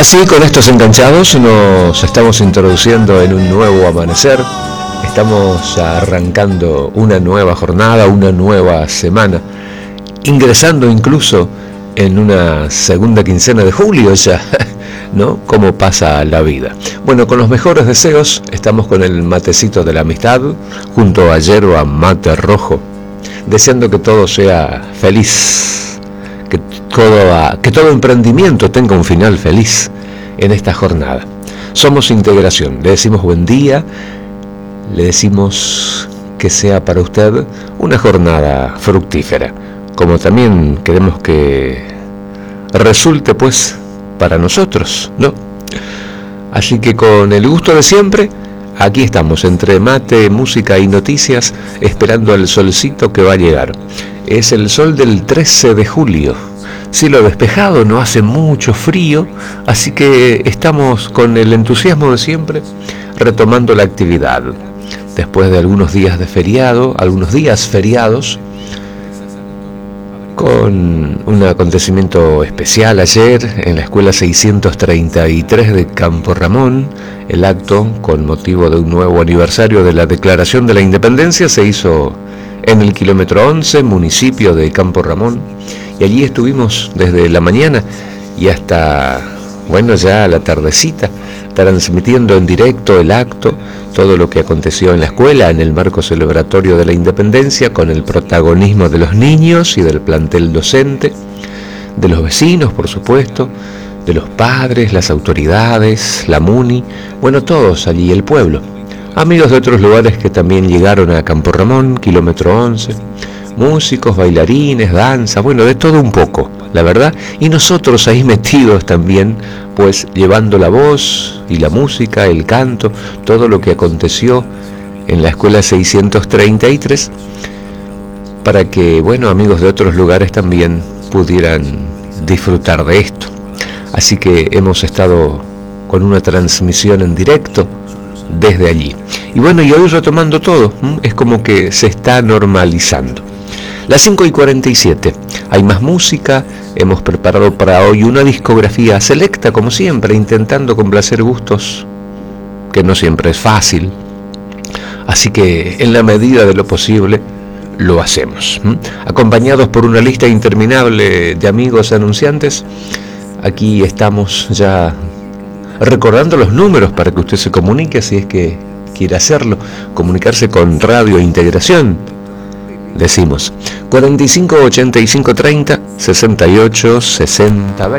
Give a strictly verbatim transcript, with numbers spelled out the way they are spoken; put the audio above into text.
Así, con estos enganchados, nos estamos introduciendo en un nuevo amanecer. Estamos arrancando una nueva jornada, una nueva semana, ingresando incluso en una segunda quincena de julio ya, ¿no? Cómo pasa la vida. Bueno, con los mejores deseos, estamos con el matecito de la amistad, junto a yerba mate rojo, deseando que todo sea feliz, que todo, que todo emprendimiento tenga un final feliz en esta jornada. Somos Integración, le decimos buen día, le decimos que sea para usted una jornada fructífera, como también queremos que resulte pues para nosotros, ¿no? Así que con el gusto de siempre, aquí estamos entre mate, música y noticias, esperando al solcito que va a llegar. Es el sol del trece de julio. Cielo despejado, no hace mucho frío, así que estamos con el entusiasmo de siempre retomando la actividad. Después de algunos días de feriado, algunos días feriados, con un acontecimiento especial ayer en la escuela seiscientos treinta y tres de Campo Ramón, el acto con motivo de un nuevo aniversario de la Declaración de la Independencia se hizo en el kilómetro once, municipio de Campo Ramón, y allí estuvimos desde la mañana y hasta, bueno, ya a la tardecita, transmitiendo en directo el acto, todo lo que aconteció en la escuela en el marco celebratorio de la Independencia, con el protagonismo de los niños y del plantel docente, de los vecinos, por supuesto, de los padres, las autoridades, la MUNI, bueno, todos allí, el pueblo. Amigos de otros lugares que también llegaron a Campo Ramón, kilómetro once, músicos, bailarines, danza, bueno, de todo un poco, la verdad, y nosotros ahí metidos también, pues llevando la voz y la música, el canto, todo lo que aconteció en la escuela seiscientos treinta y tres, para que, bueno, amigos de otros lugares también pudieran disfrutar de esto. Así que hemos estado con una transmisión en directo desde allí. Y bueno, y hoy retomando todo, ¿m? Es como que se está normalizando. Las cinco y cuarenta y siete, hay más música, hemos preparado para hoy una discografía selecta, como siempre, intentando complacer gustos, que no siempre es fácil, así que en la medida de lo posible lo hacemos. ¿m? Acompañados por una lista interminable de amigos anunciantes, aquí estamos ya recordando los números para que usted se comunique, si es que quiere hacerlo, comunicarse con Radio Integración. Decimos cuarenta y cinco ochenta y cinco treinta sesenta y ocho sesenta veinte.